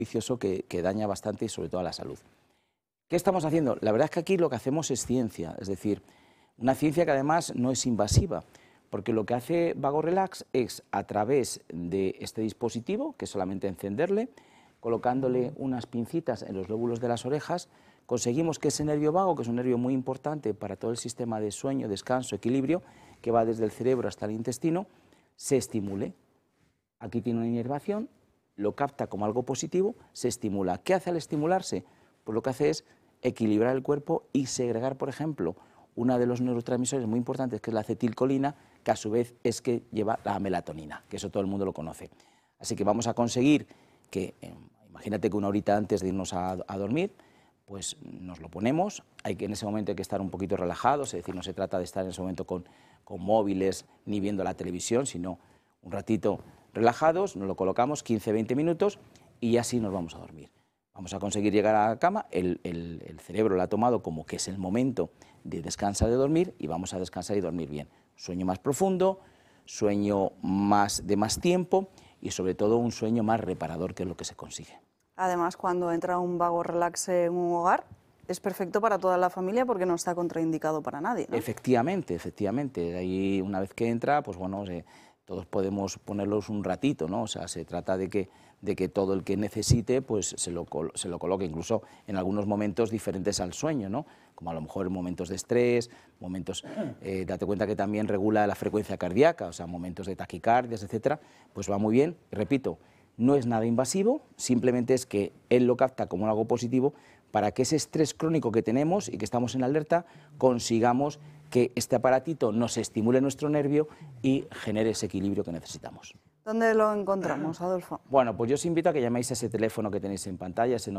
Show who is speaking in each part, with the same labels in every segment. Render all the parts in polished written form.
Speaker 1: vicioso que daña bastante y sobre todo a la salud. ¿Qué estamos haciendo? La verdad es que aquí lo que hacemos es ciencia, es decir, una ciencia que además no es invasiva, porque lo que hace Vago Relax es, a través de este dispositivo, que es solamente encenderle, colocándole unas pincitas en los lóbulos de las orejas, conseguimos que ese nervio vago, que es un nervio muy importante para todo el sistema de sueño, descanso, equilibrio, que va desde el cerebro hasta el intestino, se estimule. Aquí tiene una inervación, lo capta como algo positivo, se estimula. ¿Qué hace al estimularse? Pues lo que hace es equilibrar el cuerpo y segregar, por ejemplo, uno de los neurotransmisores muy importantes, que es la acetilcolina, que a su vez es que lleva la melatonina, que eso todo el mundo lo conoce. Así que vamos a conseguir que, imagínate que una horita antes de irnos a dormir, pues nos lo ponemos, en ese momento hay que estar un poquito relajados, es decir, no se trata de estar en ese momento con móviles ni viendo la televisión, sino un ratito relajados, nos lo colocamos 15-20 minutos y así nos vamos a dormir. Vamos a conseguir llegar a la cama, el cerebro lo ha tomado como que es el momento de descansar, de dormir, y vamos a descansar y dormir bien. Sueño más profundo, sueño de más tiempo y sobre todo un sueño más reparador, que es lo que se consigue.
Speaker 2: Además, cuando entra un Vago Relax en un hogar, es perfecto para toda la familia porque no está contraindicado para nadie, ¿no?
Speaker 1: Efectivamente, efectivamente. Ahí, una vez que entra, pues bueno, todos podemos ponerlos un ratito, ¿no? O sea, se trata de que todo el que necesite pues se lo coloque, incluso en algunos momentos diferentes al sueño, ¿no? Como a lo mejor en momentos de estrés, momentos, date cuenta que también regula la frecuencia cardíaca, o sea, momentos de taquicardias, etcétera, pues va muy bien. Y repito, no es nada invasivo, simplemente es que él lo capta como algo positivo para que ese estrés crónico que tenemos y que estamos en alerta, consigamos que este aparatito nos estimule nuestro nervio y genere ese equilibrio que necesitamos.
Speaker 2: ¿Dónde lo encontramos, Adolfo?
Speaker 1: Bueno, pues yo os invito a que llaméis a ese teléfono que tenéis en pantalla, ese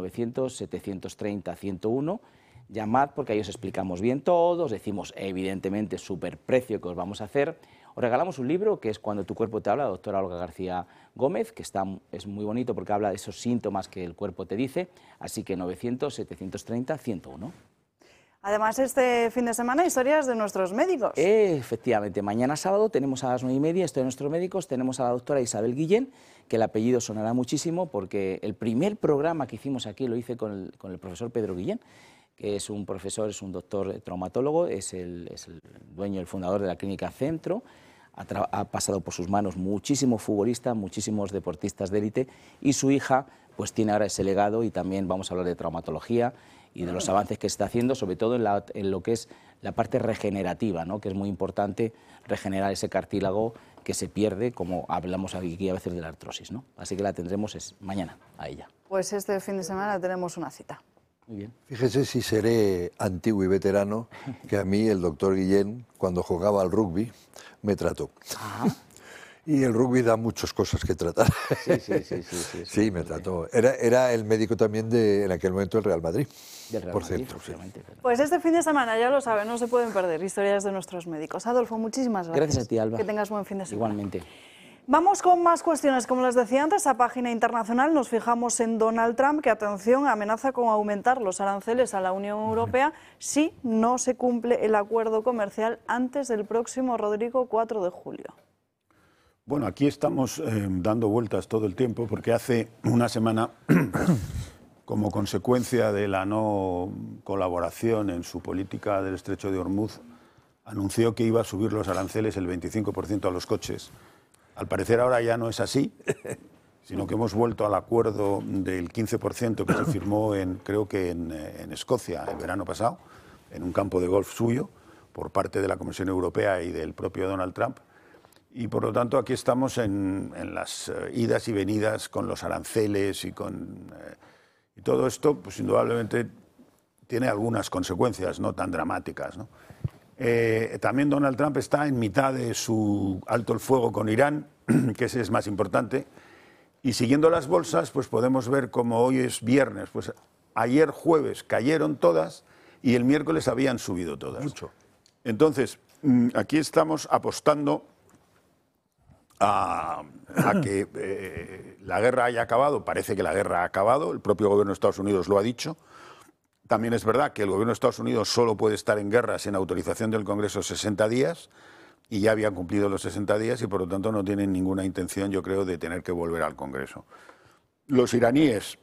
Speaker 1: 900-730-101. Llamad porque ahí os explicamos bien todo, os decimos evidentemente superprecio que os vamos a hacer. Os regalamos un libro que es Cuando tu cuerpo te habla, de la doctora Olga García Gómez, que es muy bonito porque habla de esos síntomas que el cuerpo te dice. Así que 900-730-101.
Speaker 2: Además, este fin de semana, historias de nuestros médicos.
Speaker 1: Efectivamente, mañana sábado tenemos a las 9:30, esto de nuestros médicos, tenemos a la doctora Isabel Guillén, que el apellido sonará muchísimo porque el primer programa que hicimos aquí lo hice con el profesor Pedro Guillén, que es un profesor, es un doctor traumatólogo, es el dueño, el fundador de la Clínica Centro. Ha pasado por sus manos muchísimos futbolistas, muchísimos deportistas de élite, y su hija pues tiene ahora ese legado, y también vamos a hablar de traumatología y de los avances que se está haciendo, sobre todo en lo que es la parte regenerativa, ¿no? Que es muy importante regenerar ese cartílago que se pierde, como hablamos aquí a veces de la artrosis, ¿no? Así que la tendremos mañana a ella.
Speaker 2: Pues este fin de semana tenemos una cita.
Speaker 1: Muy bien.
Speaker 3: Fíjese si seré antiguo y veterano, que a mí el doctor Guillén, cuando jugaba al rugby, me trató.
Speaker 1: Ajá.
Speaker 3: Y el rugby da muchas cosas que tratar. Sí, me trató. Era el médico también en aquel momento del Real Madrid, por cierto. Sí.
Speaker 2: Pues este fin de semana, ya lo saben, no se pueden perder historias de nuestros médicos. Adolfo, muchísimas gracias.
Speaker 1: Gracias a ti, Alba.
Speaker 2: Que tengas buen fin de semana.
Speaker 1: Igualmente.
Speaker 2: Vamos con más cuestiones. Como les decía antes, a página internacional nos fijamos en Donald Trump, que, atención, amenaza con aumentar los aranceles a la Unión Europea si no se cumple el acuerdo comercial antes del próximo, Rodrigo, 4 de julio.
Speaker 4: Bueno, aquí estamos dando vueltas todo el tiempo, porque hace una semana, como consecuencia de la no colaboración en su política del Estrecho de Hormuz, anunció que iba a subir los aranceles el 25% a los coches. Al parecer ahora ya no es así, sino que hemos vuelto al acuerdo del 15% que se firmó creo que en Escocia el verano pasado, en un campo de golf suyo, por parte de la Comisión Europea y del propio Donald Trump. Y por lo tanto aquí estamos en las idas y venidas con los aranceles y todo esto, pues indudablemente tiene algunas consecuencias no tan dramáticas, ¿no? También Donald Trump está en mitad de su alto el fuego con Irán, que ese es más importante, y siguiendo las bolsas pues podemos ver como hoy es viernes, pues ayer jueves cayeron todas y el miércoles habían subido todas.
Speaker 3: Mucho.
Speaker 4: Entonces, aquí estamos apostando a que la guerra haya acabado. Parece que la guerra ha acabado, el propio gobierno de Estados Unidos lo ha dicho. También es verdad que el gobierno de Estados Unidos solo puede estar en guerra sin autorización del Congreso 60 días, y ya habían cumplido los 60 días y por lo tanto no tienen ninguna intención, yo creo, de tener que volver al Congreso. Los iraníes